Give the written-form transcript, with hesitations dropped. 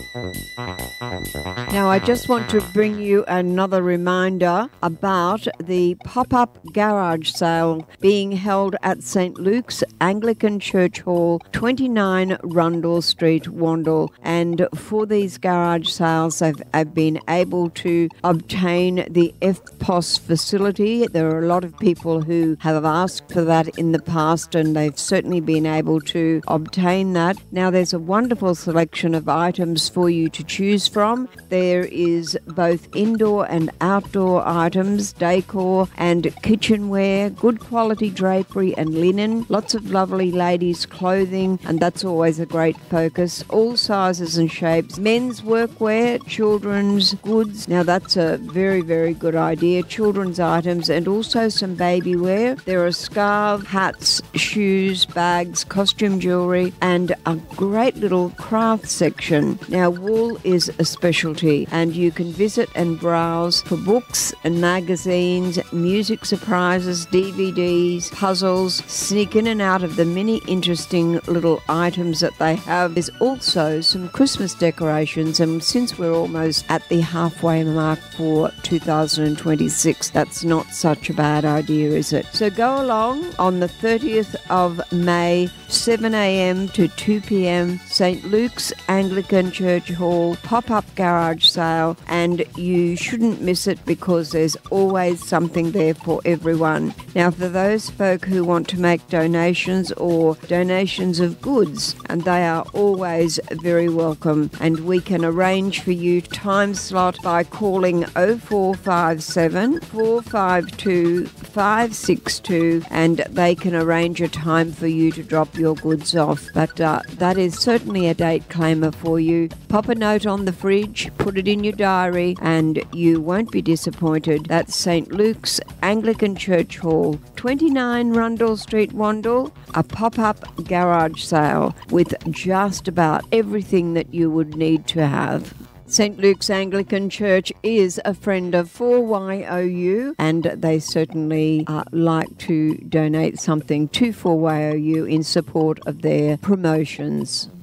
Now, I just want to bring you another reminder about the pop-up garage sale being held at St. Luke's Anglican Church Hall, 29 Rundle Street, Wandle. And for these garage sales, I've been able to obtain the FPOS facility. There are a lot of people who have asked for that in the past, and they've certainly been able to obtain that. Now, there's a wonderful selection of items for you to choose from. There is both indoor and outdoor items, decor and kitchenware, good quality drapery and linen, lots of lovely ladies' clothing, and that's always a great focus. All sizes and shapes, men's workwear, children's goods. Now, that's a very, very good idea. Children's items and also some baby wear. There are scarves, hats, shoes, bags, costume jewellery, and a great little craft section. Now, wool is a specialty, and you can visit and browse for books and magazines, music surprises, DVDs, puzzles. Sneak in and out of the many interesting little items that they have. There's also some Christmas decorations, and since we're almost at the halfway mark for 2026, that's not such a bad idea, is it? So go along on the 30th of May, 7 a.m. to 2 p.m, St. Luke's Anglican Church Hall, pop-up garage sale, and you shouldn't miss it because there's always something there for everyone. Now, for those folk who want to make donations or donations of goods, and they are always very welcome, and we can arrange for you time slot by calling 0457 452 562, and they can arrange a time for you to drop your goods off. But that is certainly a date claimer for you. Pop a note on the fridge, put it in your diary, and you won't be disappointed. That's St. Luke's Anglican Church Hall, 29 Rundle Street, Wandle, a pop-up garage sale with just about everything that you would need to have. St. Luke's Anglican Church is a friend of 4YOU, and they certainly like to donate something to 4YOU in support of their promotions.